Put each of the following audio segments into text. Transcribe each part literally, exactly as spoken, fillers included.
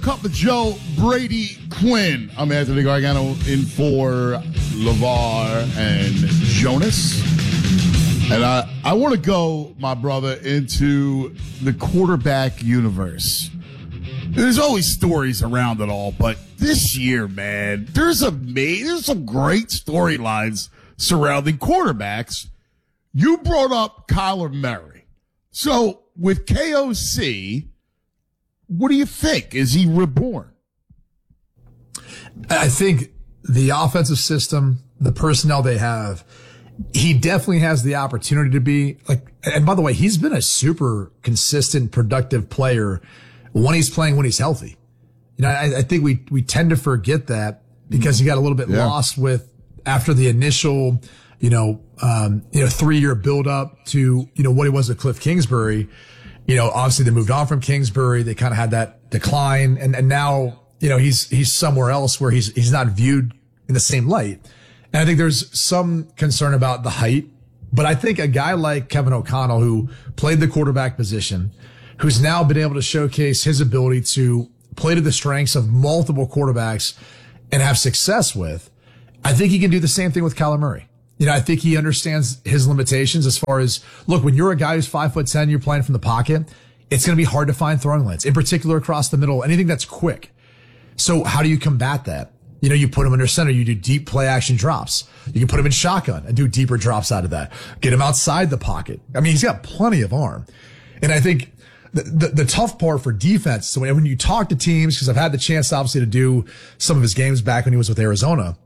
Cup of Joe, Brady Quinn. I'm Anthony Gargano in for LeVar and Jonas. And I, I want to go, my brother, into the quarterback universe. There's always stories around it all, but this year, man, there's a there's some great storylines surrounding quarterbacks. You brought up Kyler Murray. So with K O C, what do you think? Is he reborn? I think the offensive system, the personnel they have, he definitely has the opportunity to be like, and by the way, he's been a super consistent, productive player when he's playing, when he's healthy. You know, I, I think we, we tend to forget that because he got a little bit yeah. lost with after the initial, you know, um, you know, three year build up to, you know, what he was at Cliff Kingsbury. You know, obviously they moved on from Kingsbury. They kind of had that decline. And, and now, you know, he's, he's somewhere else where he's, he's not viewed in the same light. And I think there's some concern about the height, but I think a guy like Kevin O'Connell, who played the quarterback position, who's now been able to showcase his ability to play to the strengths of multiple quarterbacks and have success with, I think he can do the same thing with Kyler Murray. You know, I think he understands his limitations as far as, look, when you're a guy who's five foot ten, you're playing from the pocket, it's going to be hard to find throwing lanes, in particular across the middle, anything that's quick. So how do you combat that? You know, you put him under center, you do deep play action drops. You can put him in shotgun and do deeper drops out of that. Get him outside the pocket. I mean, he's got plenty of arm. And I think the, the, the tough part for defense, so when, when you talk to teams, because I've had the chance obviously to do some of his games back when he was with Arizona,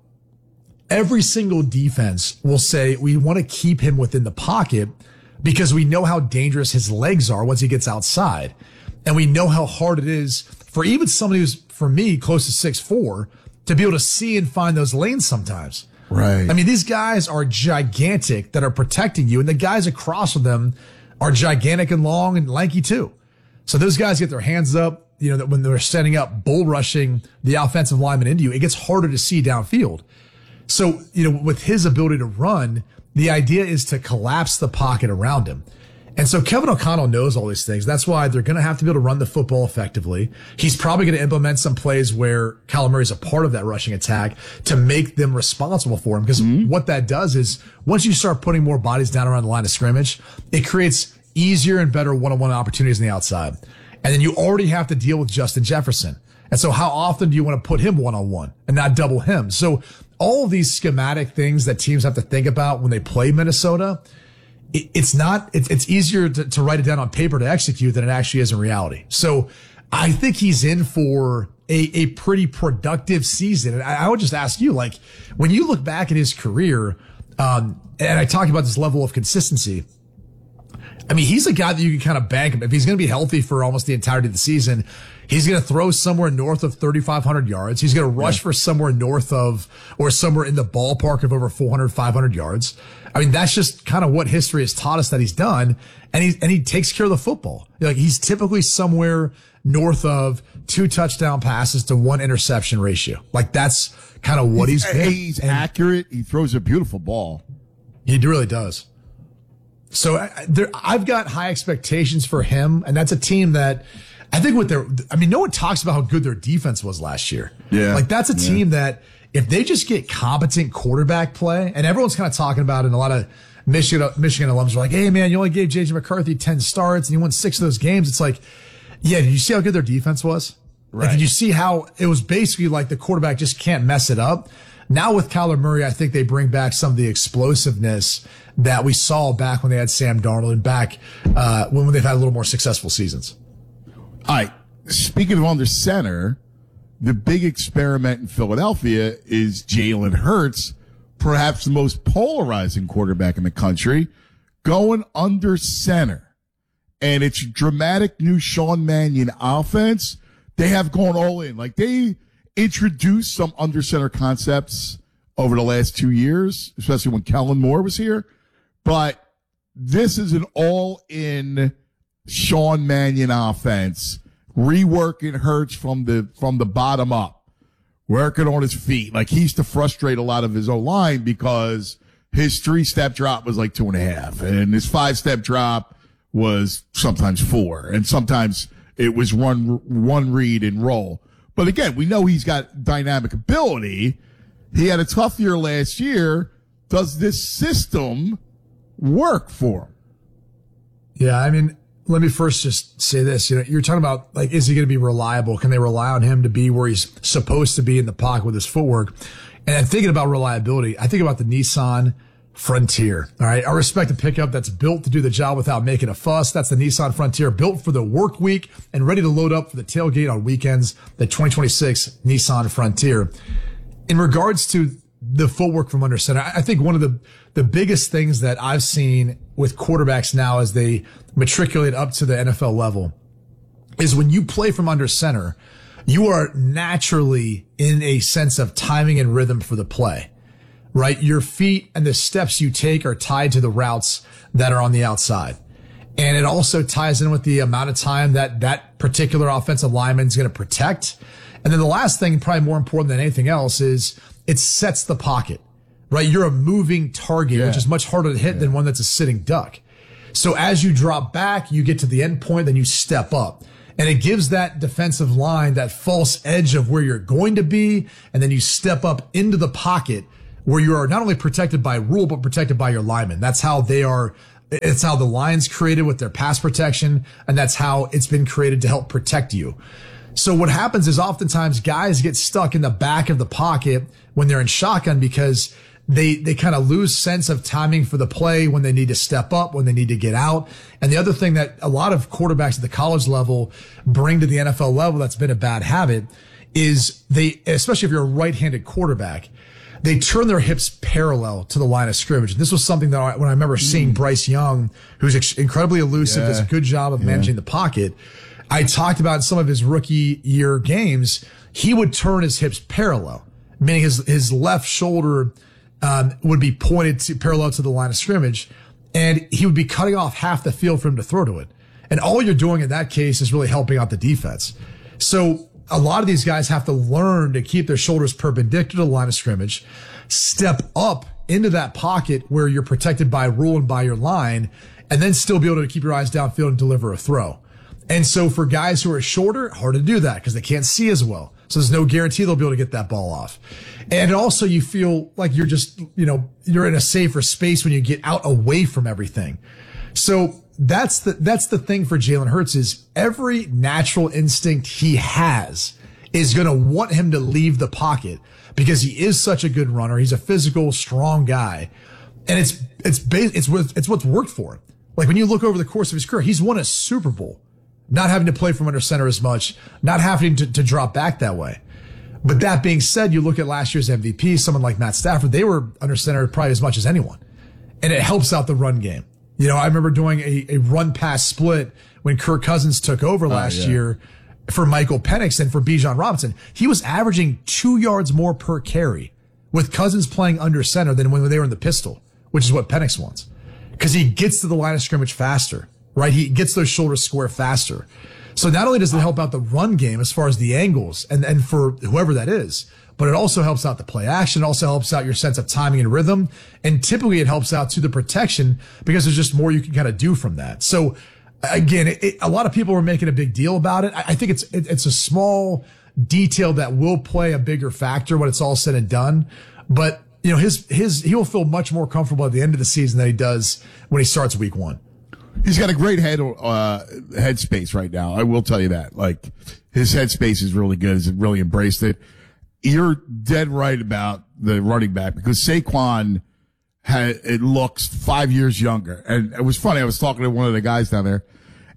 every single defense will say, we want to keep him within the pocket because we know how dangerous his legs are once he gets outside. And we know how hard it is for even somebody who's, for me, close to six four, to be able to see and find those lanes sometimes. Right. I mean, these guys are gigantic that are protecting you, and the guys across from them are gigantic and long and lanky too. So those guys get their hands up, you know, when they're setting up, bull rushing the offensive lineman into you, it gets harder to see downfield. So, you know, with his ability to run, the idea is to collapse the pocket around him. And so Kevin O'Connell knows all these things. That's why they're going to have to be able to run the football effectively. He's probably going to implement some plays where Kyler Murray is a part of that rushing attack to make them responsible for him. Because mm-hmm. what that does is once you start putting more bodies down around the line of scrimmage, it creates easier and better one-on-one opportunities on the outside. And then you already have to deal with Justin Jefferson. And so how often do you want to put him one-on-one and not double him? So all of these schematic things that teams have to think about when they play Minnesota, it, it's not, it, it's easier to, to write it down on paper to execute than it actually is in reality. So I think he's in for a, a pretty productive season. And I, I would just ask you, like, when you look back at his career, um, and I talk about this level of consistency, I mean, he's a guy that you can kind of bank him. If he's going to be healthy for almost the entirety of the season, he's going to throw somewhere north of thirty-five hundred yards. He's going to rush yeah. for somewhere north of, or somewhere in the ballpark of over four hundred, five hundred yards. I mean, that's just kind of what history has taught us that he's done. And he, and he takes care of the football. Like, he's typically somewhere north of two touchdown passes to one interception ratio. Like, that's kind of what he's, he's been. He's and accurate. He throws a beautiful ball. He really does. So I, there, I've got high expectations for him, and that's a team that I think what they're, I mean, no one talks about how good their defense was last year. Yeah. Like, that's a yeah. team that if they just get competent quarterback play, and everyone's kind of talking about it, and a lot of Michigan, Michigan alums are like, hey man, you only gave J J McCarthy ten starts and you won six of those games. It's like, yeah, did you see how good their defense was? Right. Like, did you see how it was basically like the quarterback just can't mess it up? Now with Kyler Murray, I think they bring back some of the explosiveness that we saw back when they had Sam Darnold and back uh, when, when they've had a little more successful seasons. All right. Speaking of under center, the big experiment in Philadelphia is Jalen Hurts, perhaps the most polarizing quarterback in the country, going under center. And it's dramatic new Sean Mannion offense. They have gone all in. Like, they introduced some under center concepts over the last two years, especially when Kellen Moore was here. But this is an all in Sean Mannion offense, reworking Hurts from the, from the bottom up, working on his feet. Like, he used to frustrate a lot of his O-line because his three step drop was like two and a half and his five step drop was sometimes four. And sometimes it was one, one read and roll. But again, we know he's got dynamic ability. He had a tough year last year. Does this system work for him? Yeah, I mean, let me first just say this. You know, you're talking about, like, is he going to be reliable? Can they rely on him to be where he's supposed to be in the pocket with his footwork? And I'm thinking about reliability. I think about the Nissan Frontier. All right. I respect a pickup that's built to do the job without making a fuss. That's the Nissan Frontier, built for the work week and ready to load up for the tailgate on weekends. The twenty twenty-six Nissan Frontier. In regards to the footwork from under center, I think one of the, the biggest things that I've seen with quarterbacks now as they matriculate up to the N F L level is when you play from under center, you are naturally in a sense of timing and rhythm for the play. Right? Your feet and the steps you take are tied to the routes that are on the outside. And it also ties in with the amount of time that that particular offensive lineman is going to protect. And then the last thing, probably more important than anything else, is it sets the pocket, right? You're a moving target, yeah. which is much harder to hit yeah. than one that's a sitting duck. So as you drop back, you get to the end point, then you step up. And it gives that defensive line that false edge of where you're going to be. And then you step up into the pocket where you are not only protected by rule, but protected by your linemen. That's how they are. It's how the line's created with their pass protection. And that's how it's been created to help protect you. So what happens is oftentimes guys get stuck in the back of the pocket when they're in shotgun because they, they kind of lose sense of timing for the play when they need to step up, when they need to get out. And the other thing that a lot of quarterbacks at the college level bring to the N F L level that's been a bad habit is they, especially if you're a right-handed quarterback, they turn their hips parallel to the line of scrimmage. This was something that I, when I remember seeing Bryce Young, who's ex- incredibly elusive, yeah. does a good job of yeah. managing the pocket. I talked about in some of his rookie year games, he would turn his hips parallel, meaning his, his left shoulder, um, would be pointed to parallel to the line of scrimmage, and he would be cutting off half the field for him to throw to it. And all you're doing in that case is really helping out the defense. So a lot of these guys have to learn to keep their shoulders perpendicular to the line of scrimmage, step up into that pocket where you're protected by rule and by your line, and then still be able to keep your eyes downfield and deliver a throw. And so for guys who are shorter, hard to do that because they can't see as well. So there's no guarantee they'll be able to get that ball off. And also you feel like you're just, you know, you're in a safer space when you get out away from everything. So that's the, that's the thing for Jalen Hurts is every natural instinct he has is going to want him to leave the pocket because he is such a good runner. He's a physical, strong guy. And it's, it's, ba- it's, what, it's what's worked for him. Like when you look over the course of his career, he's won a Super Bowl. Not having to play from under center as much, not having to, to drop back that way. But that being said, you look at last year's M V P, someone like Matt Stafford, they were under center probably as much as anyone. And it helps out the run game. You know, I remember doing a, a run pass split when Kirk Cousins took over last oh, yeah. year for Michael Penix and for Bijan Robinson. He was averaging two yards more per carry with Cousins playing under center than when they were in the pistol, which is what Penix wants. Because he gets to the line of scrimmage faster. Right? He gets those shoulders square faster. So not only does it help out the run game as far as the angles and, and for whoever that is, but it also helps out the play action. It also helps out your sense of timing and rhythm. And typically it helps out to the protection because there's just more you can kind of do from that. So again, it, it, a lot of people were making a big deal about it. I, I think it's, it, it's a small detail that will play a bigger factor when it's all said and done. But you know, his, his, he will feel much more comfortable at the end of the season than he does when he starts week one. He's got a great head, uh, headspace right now. I will tell you that. Like, his headspace is really good. He's really embraced it. You're dead right about the running back because Saquon had, it looks five years younger. And it was funny. I was talking to one of the guys down there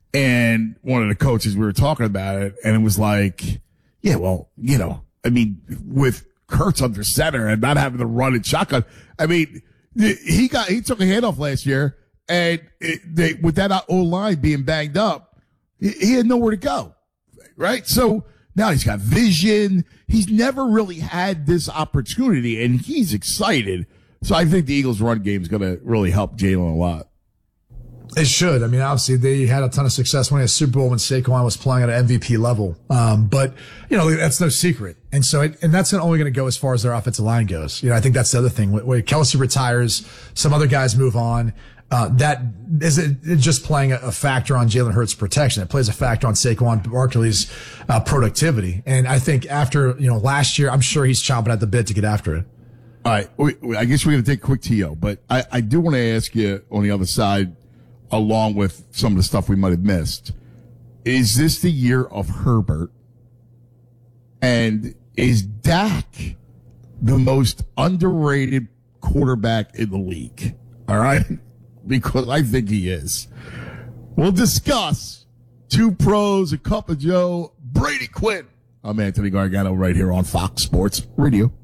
and one of the coaches, we were talking about it and it was like, yeah, well, you know, I mean, with Hurts under center and not having to run and shotgun, I mean, he got, he took a handoff last year. And it, they, with that O-line being banged up, he, he had nowhere to go, right? So now he's got vision. He's never really had this opportunity, and he's excited. So I think the Eagles' run game is going to really help Jalen a lot. It should. I mean, obviously, they had a ton of success winning a Super Bowl when Saquon was playing at an M V P level. Um, but, you know, that's no secret. And so, it, and that's not only going to go as far as their offensive line goes. You know, I think that's the other thing. When, when Kelsey retires, some other guys move on. Uh, that is it, it's just playing a, a factor on Jalen Hurts' protection. It plays a factor on Saquon Barkley's uh, productivity. And I think after, you know, last year, I'm sure he's chomping at the bit to get after it. All right. We, we, I guess we're going to take a quick T O, but I, I do want to ask you on the other side, along with some of the stuff we might have missed. Is this the year of Herbert? And is Dak the most underrated quarterback in the league? All right? Because I think he is. We'll discuss two pros, a cup of Joe, Brady Quinn. I'm Anthony Gargano right here on Fox Sports Radio.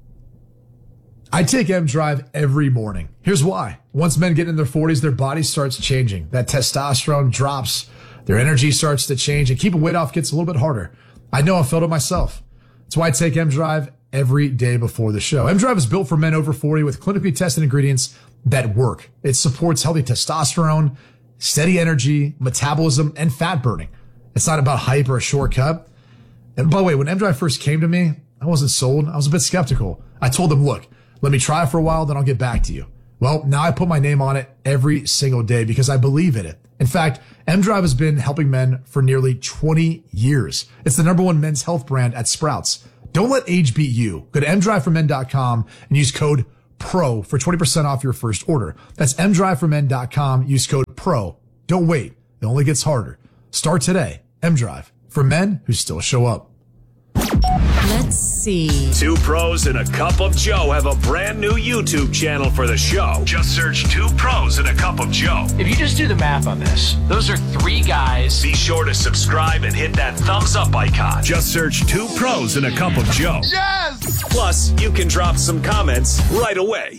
I take M Drive every morning. Here's why. Once men get in their forties, their body starts changing. That testosterone drops. Their energy starts to change, and keeping weight off gets a little bit harder. I know I felt it myself. That's why I take M Drive every day before the show. M Drive is built for men over forty with clinically tested ingredients that work. It supports healthy testosterone, steady energy, metabolism, and fat burning. It's not about hype or a shortcut. And by the way, when M Drive first came to me, I wasn't sold. I was a bit skeptical. I told them, look, let me try it for a while, then I'll get back to you. Well, now I put my name on it every single day because I believe in it. In fact, M Drive has been helping men for nearly twenty years. It's the number one men's health brand at Sprouts. Don't let age beat you. Go to m drive for men dot com and use code PRO for twenty percent off your first order. That's m drive for men dot com. Use code PRO. Don't wait. It only gets harder. Start today. M-Drive. For men who still show up. Let's see. Two pros and a cup of Joe have a brand new YouTube channel for the show. Just search Two Pros and a Cup of Joe. If you just do the math on this, those are three guys. Be sure to subscribe and hit that thumbs up icon. Just search Two Pros and a Cup of Joe. Yes! Plus, you can drop some comments right away.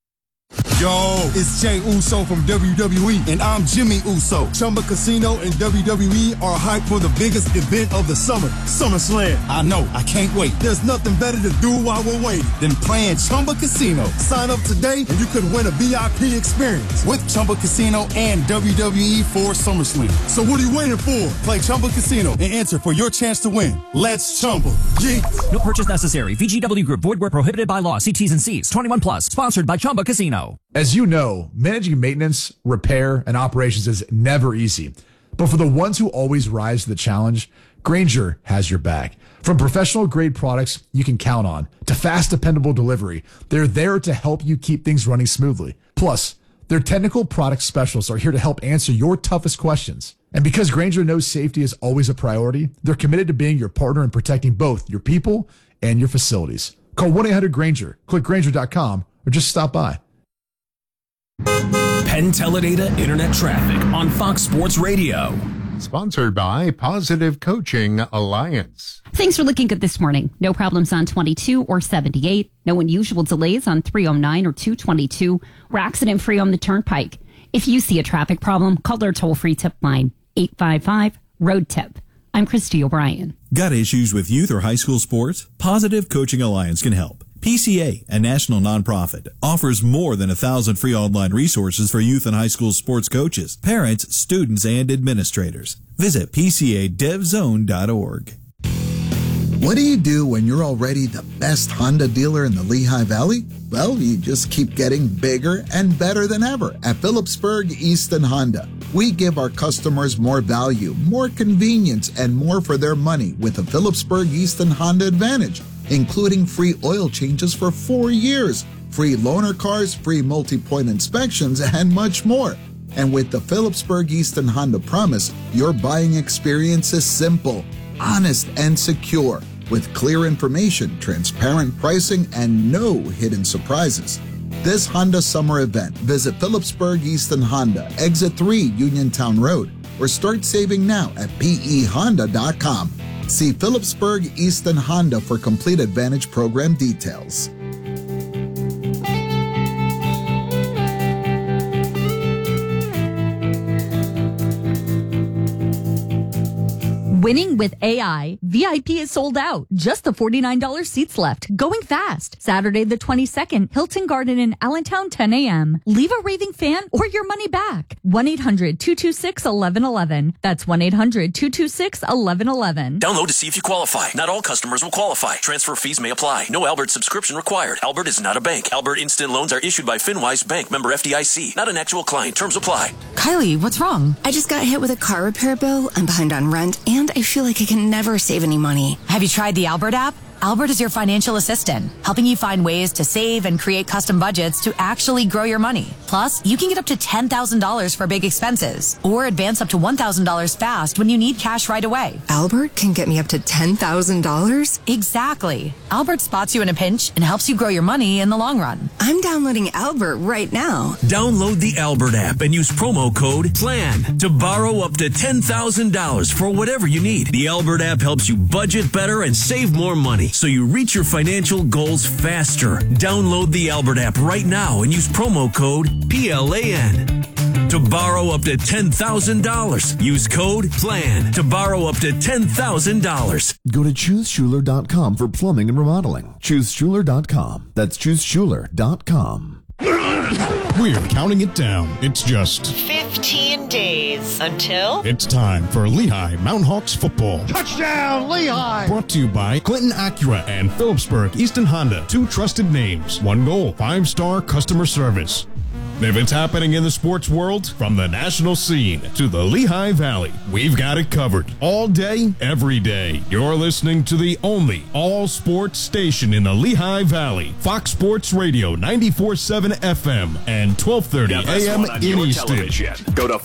Yo, it's Jay Uso from W W E, and I'm Jimmy Uso. Chumba Casino and W W E are hyped for the biggest event of the summer, SummerSlam. I know, I can't wait. There's nothing better to do while we're waiting than playing Chumba Casino. Sign up today, and you could win a V I P experience with Chumba Casino and W W E for SummerSlam. So what are you waiting for? Play Chumba Casino and enter for your chance to win. Let's Chumba. Yeah. No purchase necessary. V G W Group. Void where prohibited by law. See T's and C's. twenty-one plus. Sponsored by Chumba Casino. As you know, managing maintenance, repair, and operations is never easy. But for the ones who always rise to the challenge, Grainger has your back. From professional-grade products you can count on to fast, dependable delivery, they're there to help you keep things running smoothly. Plus, their technical product specialists are here to help answer your toughest questions. And because Grainger knows safety is always a priority, they're committed to being your partner in protecting both your people and your facilities. Call one eight hundred Grainger, click Grainger dot com, or just stop by. Penn Teledata Internet Traffic on Fox Sports Radio. Sponsored by Positive Coaching Alliance. Things are looking good this morning. No problems on twenty-two or seventy-eight. No unusual delays on three oh nine or two twenty-two. We're accident free on the Turnpike. If you see a traffic problem, call our toll-free tip line, eight five five, road tip. I'm Christy O'Brien. Got issues with youth or high school sports? Positive Coaching Alliance can help. P C A, a national nonprofit, offers more than a thousand free online resources for youth and high school sports coaches, parents, students, and administrators. Visit P C A dev zone dot org. What do you do when you're already the best Honda dealer in the Lehigh Valley? Well, you just keep getting bigger and better than ever at Phillipsburg Easton Honda. We give our customers more value, more convenience, and more for their money with the Phillipsburg Easton Honda Advantage, including free oil changes for four years, free loaner cars, free multi-point inspections, and much more. And with the Phillipsburg Easton Honda Promise, your buying experience is simple, honest, and secure, with clear information, transparent pricing, and no hidden surprises. This Honda summer event, visit Phillipsburg Easton Honda, Exit three Uniontown Road, or start saving now at P E honda dot com. See Phillipsburg Easton Honda for complete Advantage program details. Winning with A I. V I P is sold out. Just the forty-nine dollars seats left. Going fast. Saturday the twenty-second, Hilton Garden in Allentown, ten a.m. Leave a raving fan or your money back. one eight hundred two two six one one one one. That's one eight hundred two two six one one one one. Download to see if you qualify. Not all customers will qualify. Transfer fees may apply. No Albert subscription required. Albert is not a bank. Albert Instant Loans are issued by FinWise Bank, member F D I C. Not an actual client. Terms apply. Kylie, what's wrong? I just got hit with a car repair bill. I'm behind on rent, and I feel like I can never save any money. Have you tried the Albert app? Albert is your financial assistant, helping you find ways to save and create custom budgets to actually grow your money. Plus, you can get up to ten thousand dollars for big expenses or advance up to one thousand dollars fast when you need cash right away. Albert can get me up to ten thousand dollars? Exactly. Albert spots you in a pinch and helps you grow your money in the long run. I'm downloading Albert right now. Download the Albert app and use promo code PLAN to borrow up to ten thousand dollars for whatever you need. The Albert app helps you budget better and save more money, so you reach your financial goals faster. Download the Albert app right now and use promo code P L A N to borrow up to ten thousand dollars. Use code PLAN to borrow up to ten thousand dollars. Go to choose schuler dot com for plumbing and remodeling. choose schuler dot com. That's choose schuler dot com. We're counting it down. It's just fifteen days until it's time for Lehigh Mountain Hawks football. Touchdown, Lehigh! Brought to you by Clinton Acura and Phillipsburg Easton Honda. Two trusted names, one goal, five-star customer service. If it's happening in the sports world, from the national scene to the Lehigh Valley, we've got it covered. All day, every day. You're listening to the only all-sports station in the Lehigh Valley. Fox Sports Radio, ninety-four point seven F M and twelve thirty A M in Easton. Go to